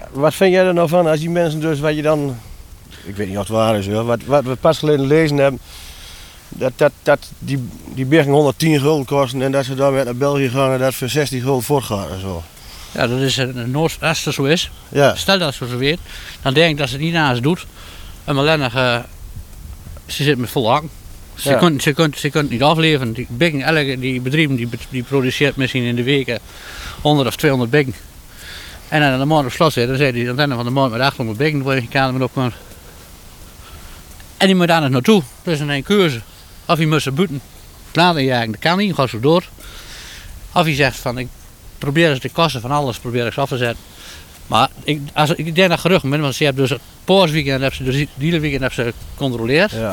wat vind jij er nou van als die mensen dus wat je dan... Ik weet niet of het waar is hoor. Wat we pas geleden gelezen hebben. Dat die bergen 110 gulden kosten en dat ze dan weer naar België gaan en dat voor 60 gulden voortgaat en zo. Ja, dat is als het zo is. Ja. Stel dat ze zo weet, dan denk ik dat ze het niet naast doet. En alleen ze zit met vol hang. Ze kunt niet afleveren. Die bedrijven die produceert misschien in de weken 100 of 200 bikken. En dan de maand op slot zit, dan zei hij aan het einde van de maand met 800 bikken, dan word je geen kader meer opkomt. En die moet daar nog naartoe. Dat is een keuze. Of je moet ze buiten laten jagen, dat kan niet, gaat zo door. Of je zegt van, ik probeer eens de kosten van alles af te zetten. Maar ik denk dat gerucht ben, want ze hebben dus het paarsweekend, het hele weekend hebben ze gecontroleerd. Ja.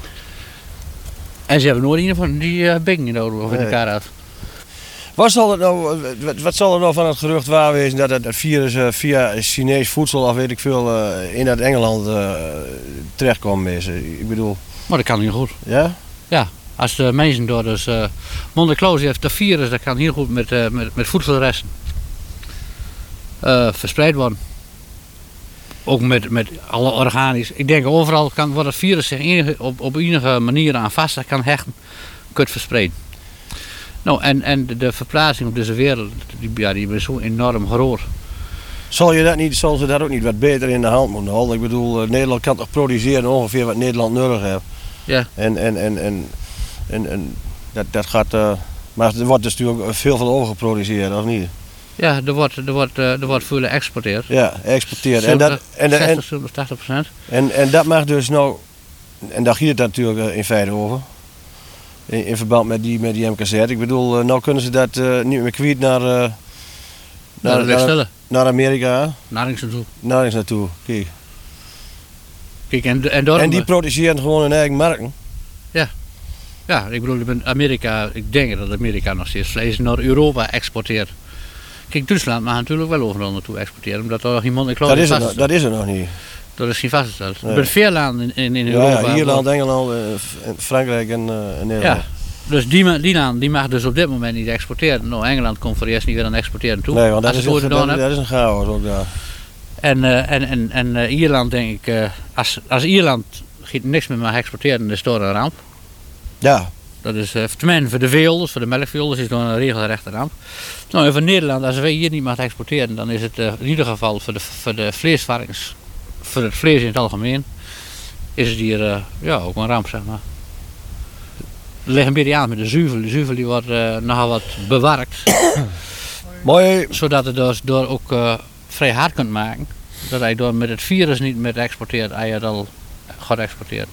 En ze hebben nooit een van die bikken in de auto of in de kar uit. Wat zal er nou van het gerucht waar wezen dat het virus via Chinees voedsel of weet ik veel in het Engeland terechtkomt is? Ik bedoel... Maar dat kan heel goed. Ja? Ja, als de mensen door dus... Monte Clausi heeft de virus, dat kan heel goed met voedselresten verspreid worden. Ook met alle organisch. Ik denk overal wordt het virus zich op enige manier aan vast kan hechten, kunt verspreiden. Nou, en de verplaatsing op deze wereld, die is zo enorm groot. Zal ze dat ook niet wat beter in de hand moeten houden? Ik bedoel, Nederland kan toch produceren ongeveer wat Nederland nodig heeft. Ja. En dat gaat... maar er wordt dus natuurlijk veel van overgeproduceerd, of niet? Ja, er wordt veel geëxporteerd. Ja, exporteerd. 60-80%. En dat mag dus nou... En daar gaat het natuurlijk in feite over. In verband met die MKZ. Ik bedoel, nou kunnen ze dat niet meer kwijt naar Amerika. Narings naartoe. Kijk. En die produceren gewoon hun eigen markten. Ja. Ja, ik bedoel, ik denk dat Amerika nog steeds vlees naar Europa exporteert. Kijk, Duitsland mag natuurlijk wel overal naartoe exporteren, omdat er geen Monte Clausi vastgesteld. Dat is er nog niet. Dat is geen vastgesteld. Er zijn veel landen in Europa. Ja, Ierland, Engeland, Frankrijk en Nederland. Ja, dus die land die mag dus op dit moment niet exporteren. Nou, Engeland komt voor eerst niet weer aan exporteren toe. Nee, want dat is een chaos ook daar. En Ierland denk ik, als Ierland niks meer mag exporteren, dan is het door een ramp. Ja. Dat is tenminste voor de veehouders, voor de melkveehouders is het een regelrechte ramp. Nou, en voor Nederland, als wij hier niet mag exporteren, dan is het in ieder geval voor de vleesvarkens, voor het vlees in het algemeen, is het hier ook een ramp, zeg maar. Er ligt een beetje aan met de zuivel. De zuivel die wordt nogal wat bewerkt. Mooi. Zodat het dus door ook vrij hard kunt maken. Dat hij door met het virus niet meer exporteert, hij het al gaat exporteren.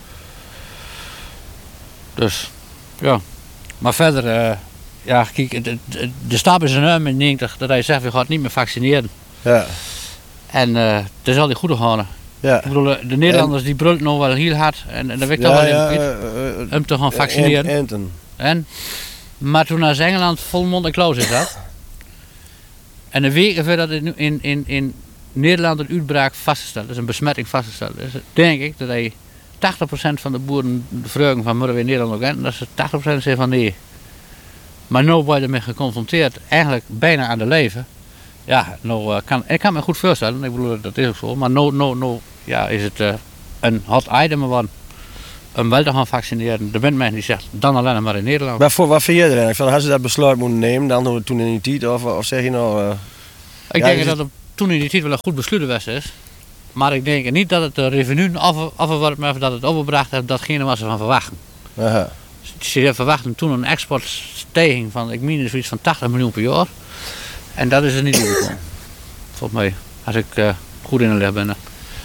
Dus, ja. Maar verder, kijk, de stap is enorm in 90 dat hij zegt, we gaan niet meer vaccineren. Ja. En dat zal die goed houden. Ja. Ik bedoel, de Nederlanders die brult nog wel heel hard en dat weet ik toch wel om te gaan vaccineren. Maar toen naar Engeland vol Monte Clausi zat, en een week voordat het in Nederland een uitbraak vastgesteld is, een besmetting vastgesteld is, denk ik dat hij 80% van de boeren de vragen van moeten we in Nederland ook en dat ze 80% zeggen van nee. Maar nu word je ermee geconfronteerd, eigenlijk bijna aan de leven. Ja, ik kan me goed voorstellen, ik bedoel dat is ook zo, maar is het een hot item geworden. Om wel te gaan vaccineren. Er bent mensen die zeggen, dan alleen maar in Nederland. Maar wat vind je er eigenlijk van? Hadden ze dat besluit moeten nemen dan toen in die tijd? Of zeg je nou... Ik denk dat het toen in die tijd wel een goed besluit was is. Maar ik denk niet dat het de revenue afgeworpen heeft, dat het opgebracht heeft datgene wat ze van verwachten. Aha. Ze verwachten toen een exportstijging van, ik meen zoiets van 80 miljoen per jaar. En dat is er niet gekomen. Volgens mij, als ik goed in de leg ben.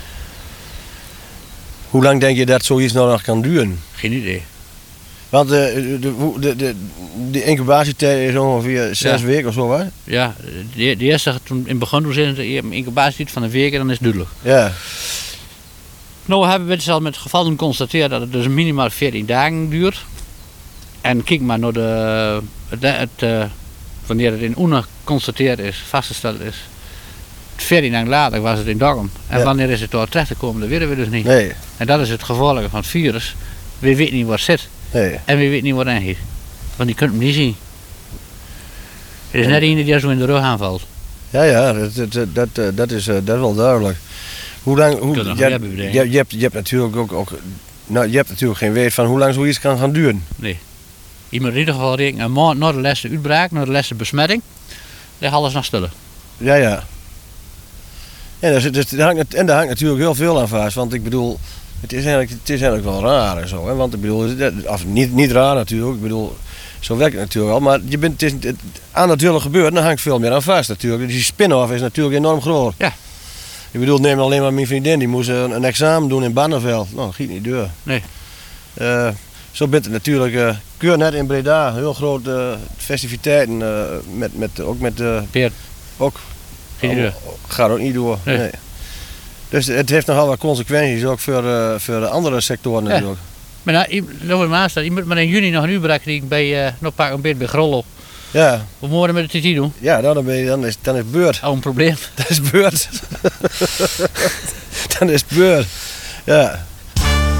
Hoe lang denk je dat zoiets nou nog kan duren? Geen idee. Want de incubatietijd is ongeveer 6 weken of zo, hè? Ja, de eerste, toen in het begin toen zei ze, een incubatietijd van een week en dan is het duidelijk. Ja. Nou hebben we dus al met gevallen geconstateerd dat het dus minimaal 14 dagen duurt. En kijk maar naar wanneer het in Oene geconstateerd is, vastgesteld is. 14 dagen later was het in Dokkum. En wanneer is het door terecht gekomen, dat weten we dus niet. Nee. En dat is het gevolg van het virus. We weten niet waar het zit. Nee. En we weten niet waar het heen gaat. Want die kunt hem niet zien. Het is net iemand die zo in de rug aanvalt. Ja, dat is wel duidelijk. Hoe lang... Je hebt natuurlijk ook nou, je hebt natuurlijk geen weet van hoe lang zoiets kan gaan duren. Nee. Je moet in ieder geval rekenen, een maand na de laatste uitbraak, na de laatste besmetting, ligt alles naar stillen. Ja. En daar hangt natuurlijk heel veel aan vast, want ik bedoel, het is eigenlijk wel raar en zo. Hè? Want ik bedoel, of niet raar natuurlijk, ik bedoel, zo werkt het natuurlijk wel, maar het aan natuurlijk gebeurt, dan hangt veel meer aan vast natuurlijk. Die spin-off is natuurlijk enorm groot. Ja. Ik bedoel, neem alleen maar mijn vriendin, die moest een examen doen in Barneveld. Nou, dat giet niet deur. Nee. Zo bent het natuurlijk, keur net in Breda, heel grote festiviteiten, ook met Peer. Ook. Gaat ook niet door. Nee. Dus het heeft nogal wat consequenties ook voor de andere sectoren natuurlijk. Maar je moet maar in juni nog een uitbraak krijgen bij nog pak een beetje bij Grollo. Ja. Wat moeten we met de TT doen? Ja, dan is het beurt. Oh, een probleem. Dat is beurt. Dan is het beurt. Ja.